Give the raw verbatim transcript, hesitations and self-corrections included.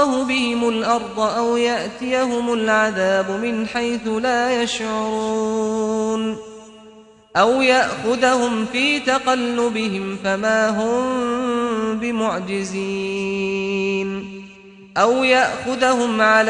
بهم الأرض أو يأتيهم العذاب من حيث لا يشعرون أو يأخذهم في تقلبهم فما هم بمعجزين أو يأخذهم على